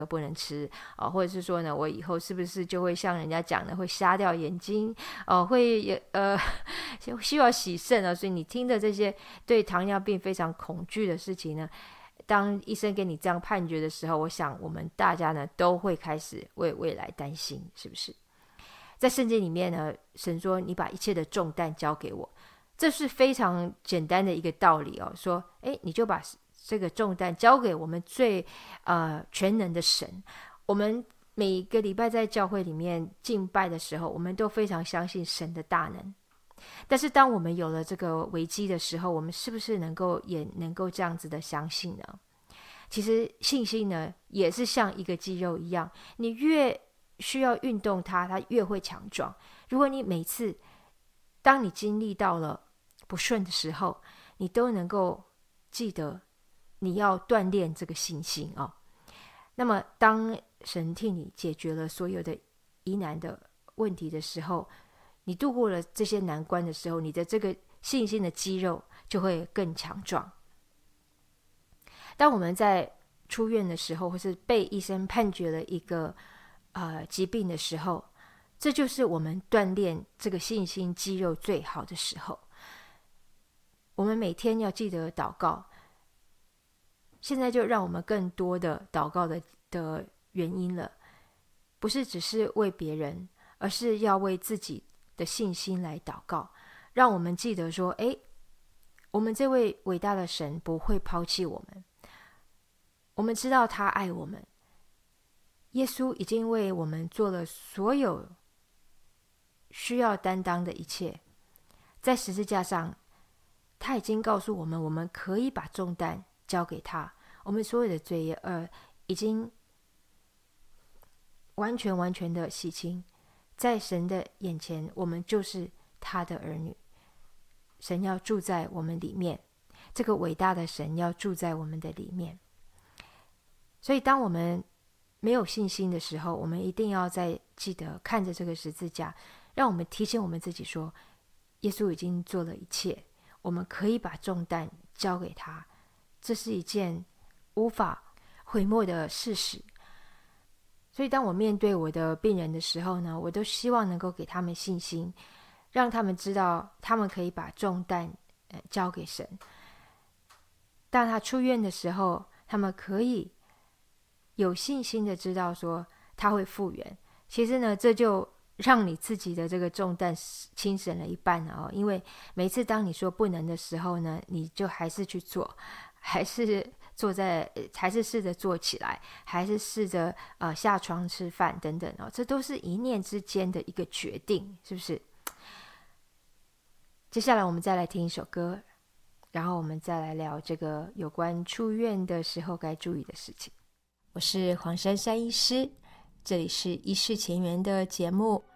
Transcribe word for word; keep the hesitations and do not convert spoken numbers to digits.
不能吃、呃、或者是说呢，我以后是不是就会像人家讲的会瞎掉眼睛、呃、会呃需要洗肾啊？所以你听的这些对糖尿病非常恐惧的事情呢，当医生给你这样判决的时候，我想我们大家呢都会开始为未来担心，是不是？在圣经里面呢，神说你把一切的重担交给我，这是非常简单的一个道理哦。说，哎，你就把这个重担交给我们最呃全能的神。我们每个礼拜在教会里面敬拜的时候，我们都非常相信神的大能。但是当我们有了这个危机的时候，我们是不是能够也能够这样子的相信呢？其实信心呢，也是像一个肌肉一样，你越需要运动它，它越会强壮。如果你每次当你经历到了不顺的时候，你都能够记得你要锻炼这个信心哦。那么当神替你解决了所有的疑难的问题的时候，你度过了这些难关的时候，你的这个信心的肌肉就会更强壮。当我们在出院的时候，或是被医生判决了一个呃疾病的时候，这就是我们锻炼这个信心肌肉最好的时候。我们每天要记得祷告，现在就让我们更多的祷告的的原因了，不是只是为别人，而是要为自己的信心来祷告，让我们记得说，诶，我们这位伟大的神不会抛弃我们，我们知道他爱我们，耶稣已经为我们做了所有需要担当的一切，在十字架上他已经告诉我们，我们可以把重担交给他，我们所有的罪业呃已经完全完全的洗清，在神的眼前我们就是他的儿女，神要住在我们里面，这个伟大的神要住在我们的里面。所以当我们没有信心的时候，我们一定要再记得看着这个十字架，让我们提醒我们自己说，耶稣已经做了一切，我们可以把重担交给他，这是一件无法毁灭的事实。所以当我面对我的病人的时候呢，我都希望能够给他们信心，让他们知道他们可以把重担、呃、交给神。当他出院的时候，他们可以有信心的知道说他会复原。其实呢，这就让你自己的这个重担轻省了一半了哦。因为每次当你说不能的时候呢，你就还是去做，还是坐在，还是试着坐起来，还是试着呃下床吃饭等等哦，这都是一念之间的一个决定，是不是？接下来我们再来听一首歌，然后我们再来聊这个有关出院的时候该注意的事情。我是黄珊珊医师，这里是医事前缘的节目。